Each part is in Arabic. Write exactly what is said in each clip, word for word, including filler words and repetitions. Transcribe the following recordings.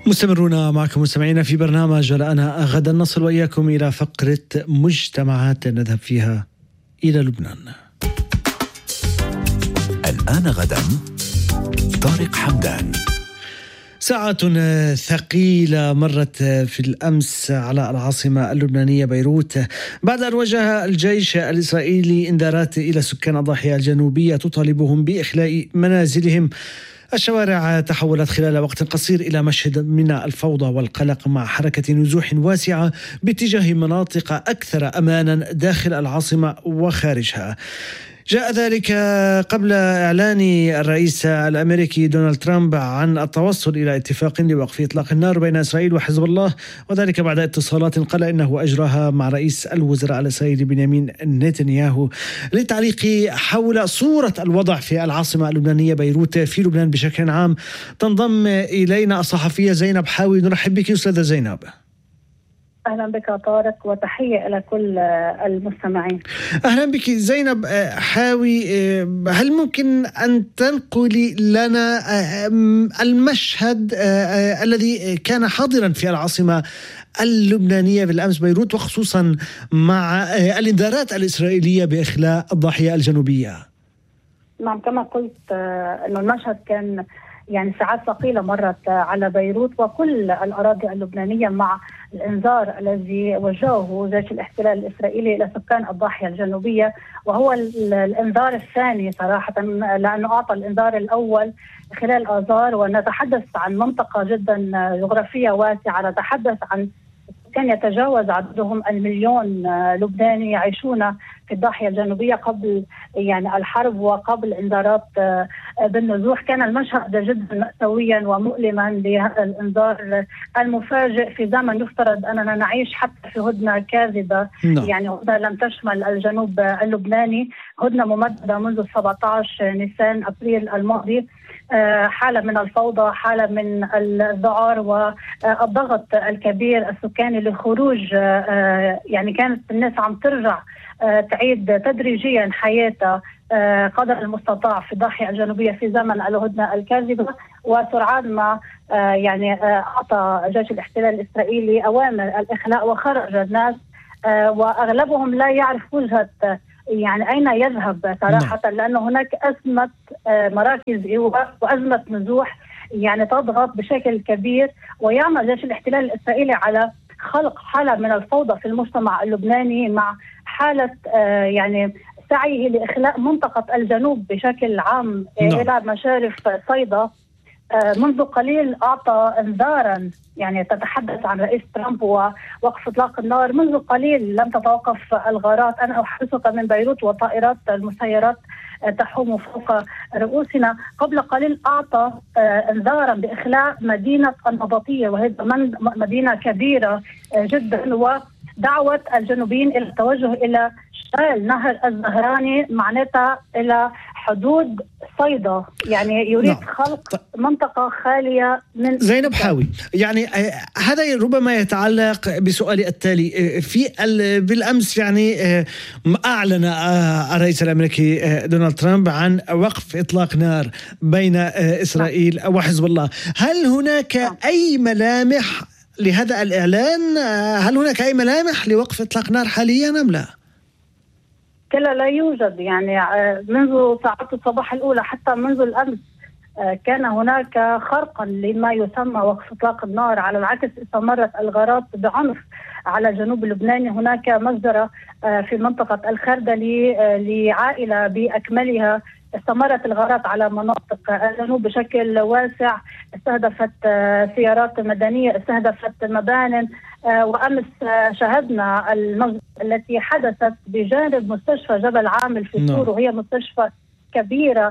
مستمرون معكم مستمعين في برنامج الآن غدا، نصل وإياكم إلى فقرة مجتمعات نذهب فيها إلى لبنان. الآن غدا طارق حمدان. ساعات ثقيلة مرت في الأمس على العاصمة اللبنانية بيروت بعد أن وجه الجيش الإسرائيلي إنذارات إلى سكان الضاحية الجنوبية تطالبهم بإخلاء منازلهم. الشوارع تحولت خلال وقت قصير إلى مشهد من الفوضى والقلق، مع حركة نزوح واسعة باتجاه مناطق أكثر أمانا داخل العاصمة وخارجها. جاء ذلك قبل إعلان الرئيس الأمريكي دونالد ترامب عن التوصل إلى اتفاق لوقف إطلاق النار بين إسرائيل وحزب الله، وذلك بعد اتصالات قال إنه أجراها مع رئيس الوزراء الإسرائيلي بنيامين نتنياهو للتعليق حول صورة الوضع في العاصمة اللبنانية بيروت في لبنان بشكل عام. تنضم إلينا الصحفية زينب حاوي. نرحب بك أستاذة زينب. أهلا بك طارق، وتحية إلى كل المستمعين. أهلا بك زينب حاوي. هل ممكن أن تنقلي لنا المشهد الذي كان حاضرا في العاصمة اللبنانية بالأمس بيروت، وخصوصا مع الإنذارات الإسرائيلية بإخلاء الضاحية الجنوبية؟ نعم، كما قلت أنه المشهد كان يعني ساعات ثقيلة مرت على بيروت وكل الأراضي اللبنانية مع الإنذار الذي وجهه جيش الاحتلال الإسرائيلي إلى سكان الضاحية الجنوبية، وهو الإنذار الثاني صراحة، لأنه أعطى الإنذار الأول خلال آذار. ونتحدث عن منطقة جدا جغرافية واسعة، نتحدث عن كان يتجاوز عددهم المليون لبناني يعيشون في الضاحية الجنوبية قبل يعني الحرب وقبل انذارات بالنزوح. كان المشهد جدا مأساويا ومؤلما لهذا الانذار المفاجئ في زمن يفترض أننا نعيش حتى في هدنة كاذبة. no. يعني هدنة لم تشمل الجنوب اللبناني، هدنة ممددة منذ سبعة عشر نيسان أبريل الماضي، حالة من الفوضى، حالة من الذعر والضغط الكبير السكاني لخروج. يعني كانت الناس عم ترجع تعيد تدريجيا حياتها قدر المستطاع في الضاحية الجنوبية في زمن الهدنة الكاذبة. وسرعان ما يعني أعطى جيش الاحتلال الإسرائيلي أوامر الإخلاء وخرج الناس، وأغلبهم لا يعرف وجهة يعني أين يذهب صراحة، لأنه هناك أزمة مراكز إيواء وأزمة نزوح يعني تضغط بشكل كبير. ويعمل جيش الاحتلال الإسرائيلي على خلق حالة من الفوضى في المجتمع اللبناني، مع حالة يعني سعيه لإخلاء منطقة الجنوب بشكل عام إلى مشارف صيدا. منذ قليل أعطى انذارا، يعني تتحدث عن رئيس ترامب ووقف إطلاق النار. منذ قليل لم تتوقف الغارات، أنا أحدثك من بيروت وطائرات المسيرات تحوم فوق رؤوسنا. قبل قليل أعطى انذارا بإخلاء مدينة النبطية، وهي مدينة كبيرة جدا، ودعوة الجنوبيين إلى التوجه إلى شمال نهر الزهراني، معناتها إلى حدود صيدا. يعني يريد نعم. خلق منطقة خالية من زينب حاوي. يعني هذا ربما يتعلق بسؤالي التالي. في بالأمس يعني أعلن الرئيس الأمريكي دونالد ترامب عن وقف إطلاق نار بين إسرائيل وحزب الله. هل هناك أي ملامح لهذا الإعلان؟ هل هناك أي ملامح لوقف إطلاق نار حاليا أم لا؟ كلا لا يوجد. يعني منذ ساعات الصباح الأولى حتى منذ الأمس كان هناك خرقا لما يسمى وقف إطلاق النار. على العكس استمرت الغارات بعنف على الجنوب اللبناني. هناك مجزرة في منطقة الخردلي لعائلة بأكملها. استمرت الغارات على مناطق الجنوب بشكل واسع، استهدفت سيارات مدنية، استهدفت مبانٍ. وأمس شاهدنا المجزرة التي حدثت بجانب مستشفى جبل عامل في سور، وهي مستشفى كبيرة،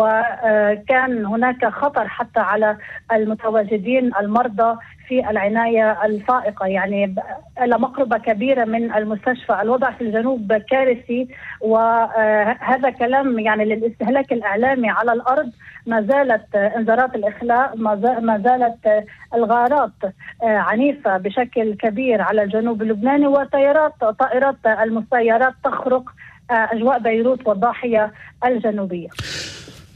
وكان هناك خطر حتى على المتواجدين المرضى في العناية الفائقة، يعني إلى مقربة كبيرة من المستشفى. الوضع في الجنوب كارثي، وهذا كلام يعني للاستهلاك الإعلامي على الأرض. ما زالت انذارات الإخلاء، ما زالت الغارات عنيفة بشكل كبير على الجنوب اللبناني، وطائرات طائرات المسيرات تخرق أجواء بيروت والضاحية الجنوبية.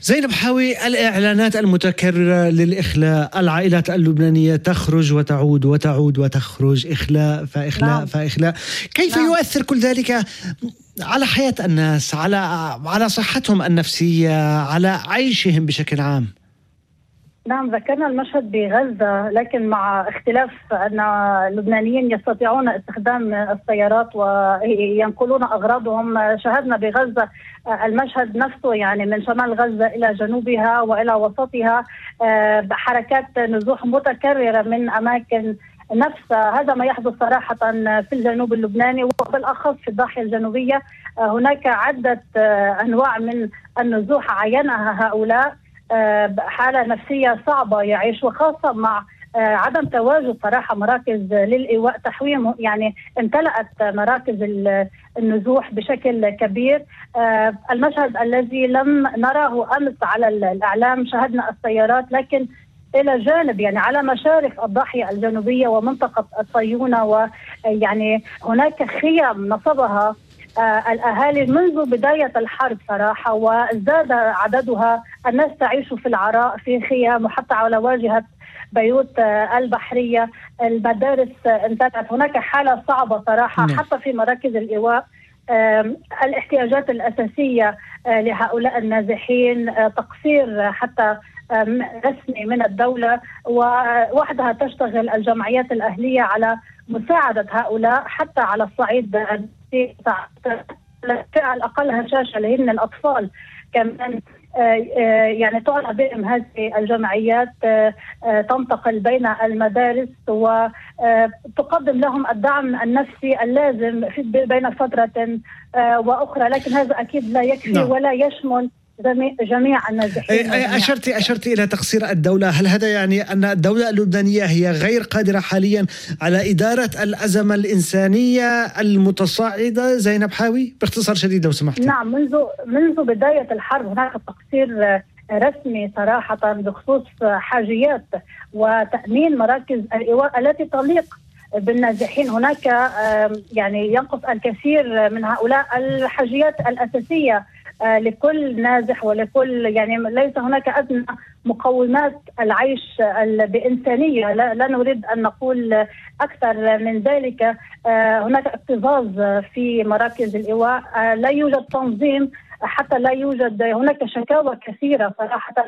زينب حاوي، الإعلانات المتكررة للإخلاء، العائلات اللبنانية تخرج وتعود وتعود وتخرج، إخلاء فإخلاء نعم. فإخلاء، كيف نعم. يؤثر كل ذلك على حياة الناس، على على صحتهم النفسية، على عيشهم بشكل عام؟ نعم، ذكرنا المشهد بغزة، لكن مع اختلاف أن اللبنانيين يستطيعون استخدام السيارات وينقلون أغراضهم. شاهدنا بغزة المشهد نفسه، يعني من شمال غزة إلى جنوبها وإلى وسطها حركات نزوح متكررة من أماكن نفسها. هذا ما يحدث صراحة في الجنوب اللبناني وبالأخص في الضاحية الجنوبية. هناك عدة أنواع من النزوح عينها هؤلاء، حالة نفسية صعبة يعيش، وخاصة مع عدم تواجد صراحة مراكز للإيواء تحويم. يعني امتلأت مراكز النزوح بشكل كبير. المشهد الذي لم نراه أمس على الإعلام، شاهدنا السيارات، لكن إلى جانب يعني على مشارف الضاحية الجنوبية ومنطقة الصيونة، ويعني هناك خيام نصبها الأهالي منذ بداية الحرب صراحة، وازداد عددها. الناس تعيش في العراء في خيام، وحتى على واجهة بيروت البحرية المدارس انتهت. هناك حالة صعبة صراحة حتى في مراكز الإيواء. الاحتياجات الأساسية لهؤلاء النازحين، تقصير حتى رسمي من الدولة، ووحدها تشتغل الجمعيات الأهلية على مساعدة هؤلاء حتى على الصعيد الفئة الأقل هشاشة اللي هن الأطفال كمان. يعني تعلى بهم هذه الجمعيات، تنتقل بين المدارس وتقدم لهم الدعم النفسي اللازم بين فترة وأخرى، لكن هذا أكيد لا يكفي ولا يشمل جميع النازحين. أشرتي أشرتي إلى تقصير الدولة، هل هذا يعني أن الدولة اللبنانية هي غير قادرة حاليا على إدارة الأزمة الإنسانية المتصاعدة؟ زينب حاوي، باختصار شديد لو سمحت. نعم، منذ منذ بداية الحرب هناك تقصير رسمي صراحة بخصوص حاجيات وتأمين مراكز الإيواء التي تليق بالنازحين. هناك يعني ينقص الكثير من هؤلاء الحاجيات الأساسية لكل نازح ولكل، يعني ليس هناك أدنى مقومات العيش بإنسانية. لا, لا نريد أن نقول أكثر من ذلك. هناك اكتظاظ في مراكز الإيواء، لا يوجد تنظيم، حتى لا يوجد، هناك شكاوى كثيرة صراحة